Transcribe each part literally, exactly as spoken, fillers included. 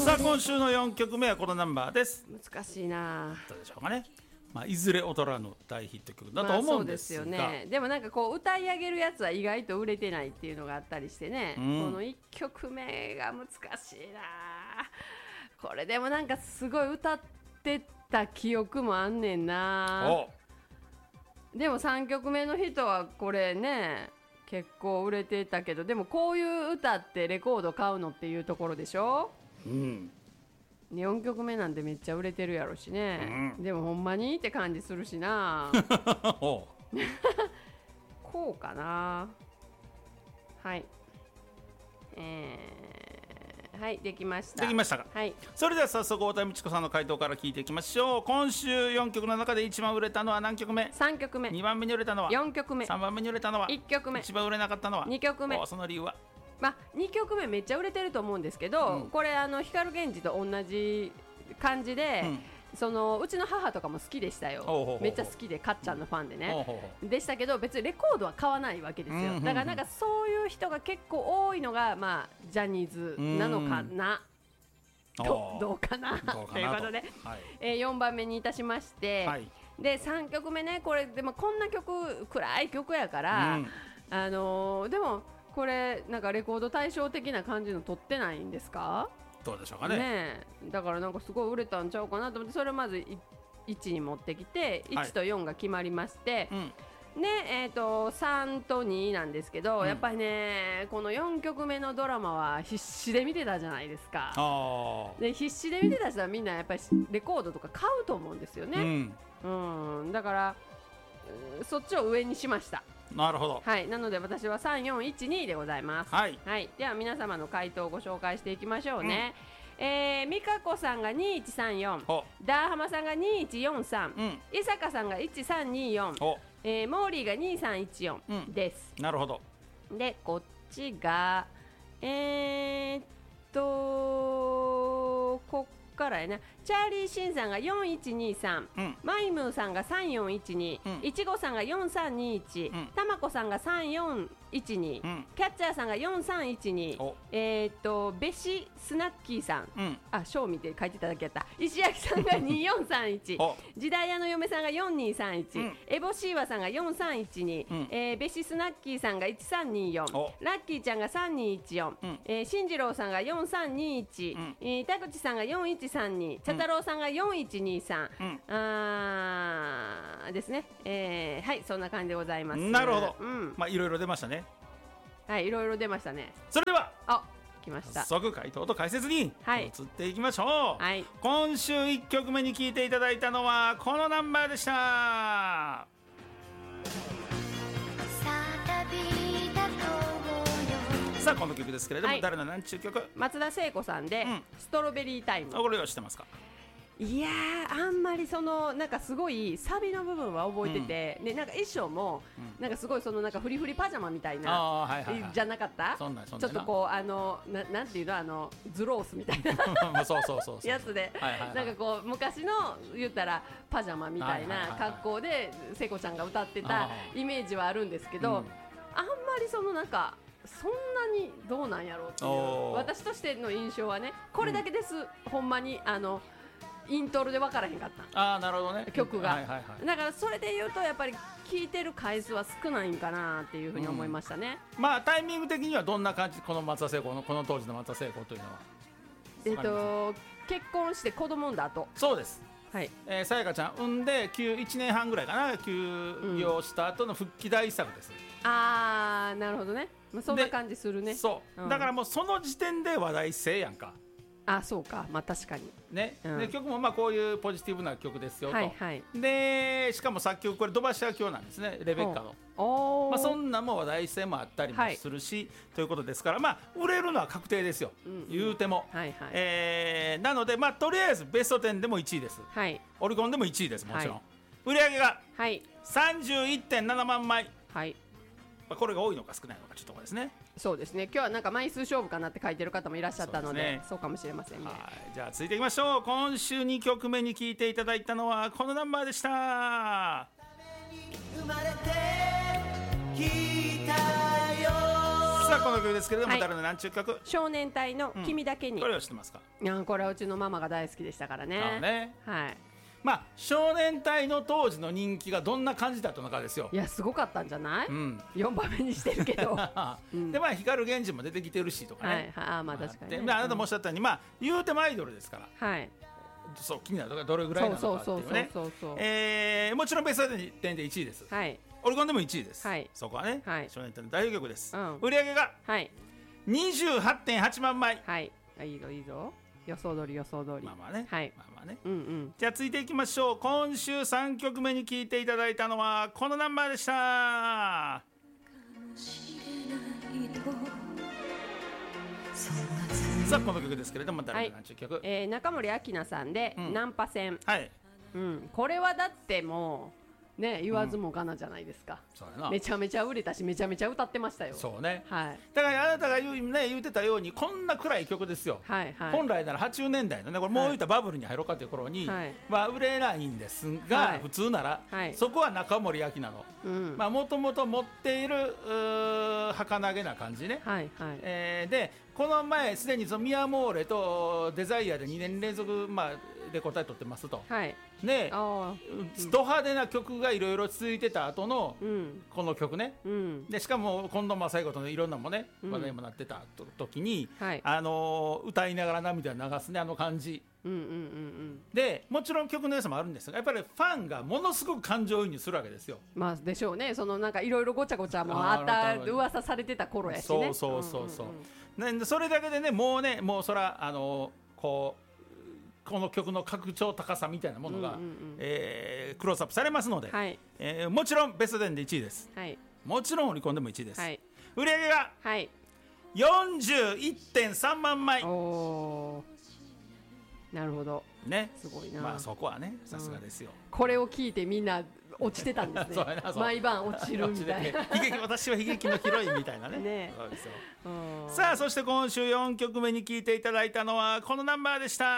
さあ今週のよんきょくめはこのナンバーです。 難しいな。 どうでしょうかね。まあ、いずれ劣らぬ大ヒット曲だと思うんですが、 まあ、そうですよね。でもなんかこう歌い上げるやつは意外と売れてないっていうのがあったりしてね、うん、このいっきょくめが難しいな。これでもなんかすごい歌ってた記憶もあんねんな。でもさんきょくめの人はこれね結構売れてたけど、でもこういう歌ってレコード買うのっていうところでしょ、うん、よんきょくめなんてめっちゃ売れてるやろしね、うん、でもほんまにって感じするしなこうかな。はい、えー、はい、できました。 できましたか、 はい、 それでは早速太田美智子さんの回答から聞いていきましょう。今週よんきょくの中で一番売れたのは何曲目？ さんきょくめ。 にばんめに売れたのはよんきょくめ。 さんばんめに売れたのはいっきょくめ。 一番売れなかったのはにきょくめ。 その理由は？ まあ、にきょくめめっちゃ売れてると思うんですけど、うん、これあの光源氏と同じ感じで、うん、そのうちの母とかも好きでしたよ。ほうほうほう、めっちゃ好きでかっちゃんのファンでね、ほうほうほうでしたけど別にレコードは買わないわけですよ、うんうんうん、だからなんかそういう人が結構多いのが、まあ、ジャニーズなのかな、ど, どうかなということで、はい、えー、よんばんめにいたしまして、はい、でさんきょくめね、これでもこんな曲暗い曲やから、うん、あのー、でもこれなんかレコード対照的な感じの撮ってないんですか？ どうでしょうか ね, ねだからなんかすごい売れたんちゃうかなと思って、それをまずいちに持ってきて、いちとよんが決まりまして、はい、うん、で、えー、とさんとになんですけど、うん、やっぱりねこのよんきょくめのドラマは必死で見てたじゃないですか。あで必死で見てた人はみんなやっぱりレコードとか買うと思うんですよね、うんうん、だからそっちを上にしました。 なるほど、 はい、なので私はさんよんいちにでございます。はい、はい、では皆様の回答をご紹介していきましょうね、うん、えー、美香子さんがにいちさんよん、ダーハマさんがにいちよんさん、うん、伊坂さんがいちさんによん、えー、モーリーがにさんいちよんです、 うん、なるほど。 でこっちがえー、っとこっからやな、チャーリーシンさんがよんいちにさん、うん、マイムーさんがさんよんいちに、うん、いちごさんがよんさんにいち、うん、たまこさんがさんよんいちに、うん、キャッチャーさんがよんさんいちに、えー、っとベシスナッキーさん、うん、あショー見て書いていただきやった、石焼さんがによんさんいち時代屋の嫁さんがよんにさんいち、うん、エボシーワさんがよんさんいちに、うん、えー、ベシスナッキーさんがいちさんによん、ラッキーちゃんがさんにいちよん、うん、えー、進次郎さんがよんさんにいち、うん、えー、田口さんがよんいちさんに、茶太郎さんがよんいちにさん、うん、あーですね、えー、はい、そんな感じでございます。 なるほど、うん、まあいろいろ出ましたね。 はい、いろいろ出ましたね。 それではあ来ました、 早速回答と解説に移っていきましょう、はい、今週いっきょくめに聴いていただいたのはこのナンバーでした。さあこの曲ですけれども、はい、誰の何ちゅう曲？ 松田聖子さんで、うん、ストロベリータイム。 これは知ってますか？ いやーあんまりそのなんかすごいサビの部分は覚えてて、うん、でなんか衣装も、うん、なんかすごいそのなんかフリフリパジャマみたいな、はいはいはい、じゃなかった？そんなそんなちょっとこうあの な, なんていうのあのズロースみたいなそうそうそうそうやつで、はいはいはい、なんかこう昔の言ったらパジャマみたいな格好で聖子ちゃんが歌ってたイメージはあるんですけど、うん、あんまりそのなんかそんなにどうなんやろうっていう私としての印象はねこれだけです、うん、ほんまにあのイントロで分からへんかった。 あーなるほどね、 曲が、はいはいはい、だからそれで言うとやっぱり聴いてる回数は少ないんかなっていうふうに思いましたね、 うん、まあタイミング的にはどんな感じ、この松田聖子のこの当時の松田聖子というのはえっと結婚して子供産んだ後。 そうです、はい、えー、さやかちゃん産んでいちねんはんぐらいかな休業した後の復帰大作です、 うん、あーなるほどね、まあ、そんな感じするね。 そう、うん、だからもうその時点で話題性やんか。 あそうか、まあ確かにね、うん、で曲もまあこういうポジティブな曲ですよと、 はいはい、 でしかも作曲これ土橋明夫なんですね、レベッカの、まあ、そんなも話題性もあったりもするし、はい、ということですから、まあ、売れるのは確定ですよ、うん、言うても、はいはい、えー、なので、まあ、とりあえずベストじゅうでもいちいです、はい、オリコンでもいちいです、もちろん、はい、売り上げが さんじゅういってんななまんまい、はい、まあ、これが多いのか少ないのかちょっとこれですね。 そうですね、今日はなんか枚数勝負かなって書いてる方もいらっしゃったの で, そう、ね、そうかもしれませんね。はい、 じゃあ続いていきましょう。今週にきょくめに聴いていただいたのはこのナンバーでした。生まれてきたよさあこの曲ですけれども、はい、誰の何中曲？ 少年隊の君だけに、 うん、これは知ってますか？ いやこれはうちのママが大好きでしたからね。 あね、 はい。 まあ少年隊の当時の人気がどんな感じだったのかですよ。 いやすごかったんじゃない？うん、よんばんめにしてるけど、 うん、でまあ光源氏も出てきてるしとかね、 はい、あまあ確かに、ね、 であなたもおっしゃったように、まあ言うてもアイドルですから、はい、そう気になるとかどれぐらいなのかっていうね。もちろんベストテンでいちいです、はい、オリコンでもいちいです、はい、そこはね、はい、少年隊の代表曲です、うん、売り上げが にじゅうはちてんはちまんまい、はい、いいぞいいぞ、予想通り予想通り、まあまあね、はい、まあまあね、うんうん、じゃあ続いていきましょう。今週さんきょくめに聴いていただいたのはこのナンバーでした。さあこの曲ですけれども誰の何曲、はい、 えー、中森明菜さんで、うん、ナンパ戦、はい、うん、これはだってもうね、言わずもがなじゃないですか、うん、そうやな、めちゃめちゃ売れたしめちゃめちゃ歌ってましたよ。 そうね、はい、だからあなたが言う、ね、言うてたようにこんな暗い曲ですよ、はいはい、本来ならはちじゅうねんだいのねこれもう言ったバブルに入ろうかという頃に、はい、まあ売れないんですが、はい、普通なら、はい、そこは中森明菜のもともと持っている儚げな感じね、はいはい、えー、でこの前すでにそのミアモーレとデザイアでにねん連続、まあ、で答え取ってますと、はい、ね、ド派手な曲がいろいろ続いてた後のこの曲ね、うん、でしかも近藤真彦とのいろんなもね話題もなってた時に、うん、あの歌いながら涙流すねあの感じ、うんうんうんうん、でもちろん曲の良さもあるんですがやっぱりファンがものすごく感情移入するわけですよ。まあでしょうね、そのなんかいろいろごちゃごちゃもあった噂されてた頃やしね。そうそうそうそう、うんうん、ね、それだけでねもうねもうそらあのこうこの曲の格調高さみたいなものが、うんうんうん、えー、クローズアップされますので、はい、えー、もちろんベストテンでいちいです、はい、もちろんオリコンでもいちいです、はい、売り上げが よんじゅういってんさんまんまい、おー、なるほどね、すごいな、まあそこはねさすがですよ、うん、これを聞いてみんな落ちてたんですね毎晩落ちるみたいな悲劇私は悲劇のヒロインみたいな ね, ねそうですよ。さあそして今週よんきょくめに聴いていただいたのはこのナンバーでした。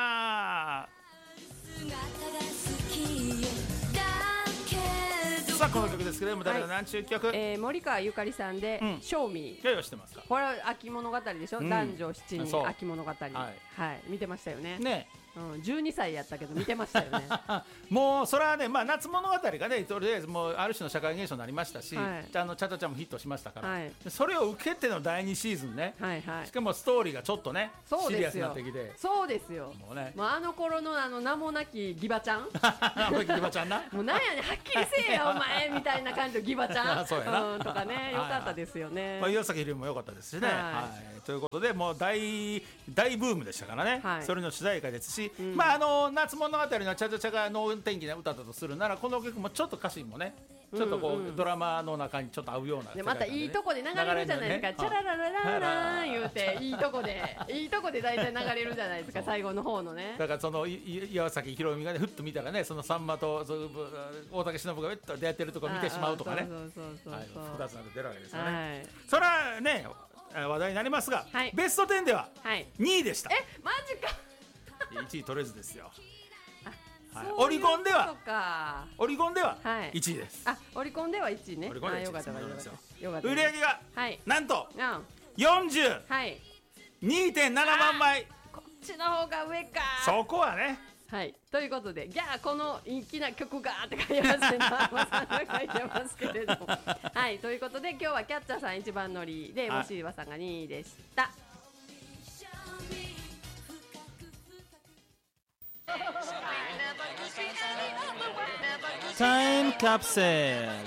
さあこの曲ですけれども誰の何中曲、はい、えー、森川ゆかりさんで「ショーミー」してますか。これは秋物語でしょ、うん、男女七人秋物語、はい、はい、見てましたよね。ね、うん、じゅうにさいやったけど見てましたよねもうそれはね、まあ、夏物語がねとりあえずもうある種の社会現象になりましたし、はい、あのチャチャチャもヒットしましたから、はい、それを受けてのだいにシーズンね、はいはい、しかもストーリーがちょっとねシリアスになってきて、そうですよ、もう、ね、もうあの頃のあの名もなきギバちゃんギバちゃんなもうなんやねんはっきりせえよお前みたいな感じのギバちゃんそうやな、うん、とかねよかったですよね、はいはい、まあ、岩崎宏美もよかったですしね、はいはい、ということでもう 大, 大ブームでしたからね、はい、それの主題歌ですし、うん、まああの夏物語のチャチャチャが能天気な歌だとするならこの曲もちょっと歌詞もねちょっとこう、うんうん、ドラマの中にちょっと合うような、ね、でまたいいとこで流れるじゃないですか、ね、チャラララララーン言うていいとこでいいとこで大体流れるじゃないですか最後の方のね。だからその岩崎宏美がねふっと見たらねそのさんまと大竹しのぶがウェッと出会ってるとこ見てしまうとかねふたつなんて出るわけですよね、はい、それはね話題になりますが、はい、ベストテンではにいでした、はい、えマジかいちい取れずですよ。はい、オリコンではオリコンではいちいです。あ、オリコンではいちいね。オリコンではいちいです。売り上げが、はい、なんと、うん、よんじゅうにてんななまんまい。こっちの方が上か。そこはね。はい、ということで、じゃあこの人気な曲がって書いてますね。書いてますけれども、はい、ということで今日はキャッチャーさん一番乗りで、もしいわさんがにいでした。タイムカプセル。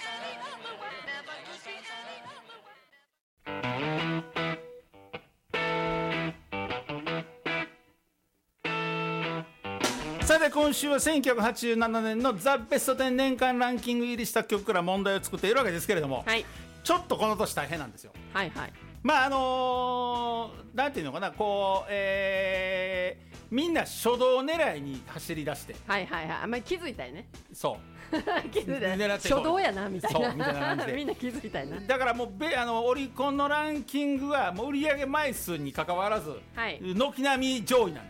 さて今週はせんきゅうひゃくはちじゅうななねんのザ・ベストテン年間ランキング入りした曲から問題を作っているわけですけれども、はい、ちょっとこの年大変なんですよ。はいはい、まああのー、なんていうのかなこう、えーみんな初動狙いに走り出してはいはいはいあんまり気づいたよね。そう気づいた初動やなみたいなみたいな感じでみんな気づいたよな。だからもうべあのオリコンのランキングはもう売上枚数に関わらず、はい、軒並み上位なんですよ。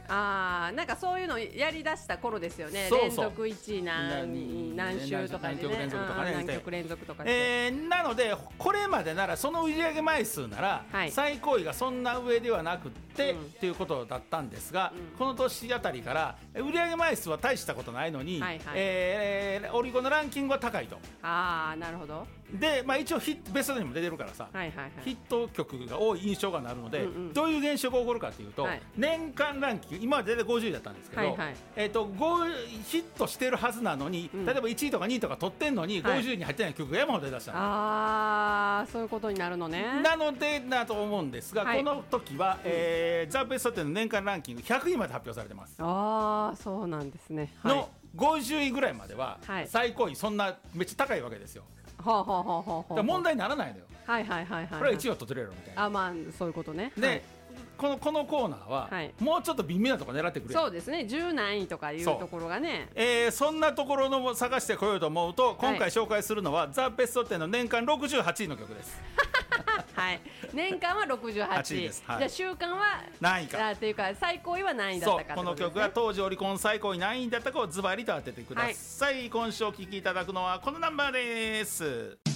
あーなんかそういうのやりだした頃ですよね。そうそう連続いちい何何週とかでね、何曲連続とかね、何曲連続とかで、 えー、なのでこれまでならその売上枚数なら、はい、最高位がそんな上ではなくって、うん、っていうことだったんですが、うん、この年あたりから売上枚数は大したことないのに、はいはいえー、オリコンのランキングは高いと。 ああなるほど。 で、まあ、一応ヒットベストにも出てるからさ、はいはいはい、ヒット曲が多い印象がなるので、うんうん、どういう現象が起こるかというと、はい、年間ランキング今まで大体ごじゅういだったんですけど、はいはいえー、とヒットしてるはずなのに、うん、例えばいちいとかにいとか取ってんのに、はい、ごじゅういに入ってない曲が山ほど出だしたの。 ああそういうことになるのね。 なのでなと思うんですが、はい、この時は、えー、ザ・ベストテンの年間ランキングひゃくいまで発表されてます。 ああそうなんですね、 はい、のごじゅういぐらいまでは、はい、最高位そんなめっちゃ高いわけですよ。はあはあはあはあ、問題にならないのよ。 はいはいはいはい、はい、 これはいちいは取ってくれるみたいな。 あまあそういうことね。 で、はい、このこのコーナーは、はい、もうちょっと微妙なところ狙ってくれる。 そうですねじゅう何位とかいうところがねそ,、えー、そんなところの探してこようと思うと今回紹介するのは、はい、ザ・ベストテンの年間ろくじゅうはちいの曲ですはい年間はろくじゅうはちいです、はい、じゃあ週間は何位かっていうか最高位は何位だったかってことですね。 そうこの曲が当時オリコン最高位何位だったかをズバリと当ててください、はい、今週お聴きいただくのはこのナンバーです。